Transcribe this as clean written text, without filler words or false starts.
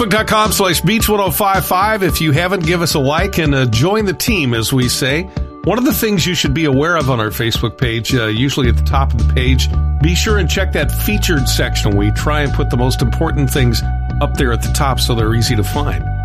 Facebook.com/Beach1055. If you haven't, give us a like and join the team, as we say. One of the things you should be aware of on our Facebook page, usually at the top of the page, be sure and check that featured section. We try and put the most important things up there at the top so they're easy to find.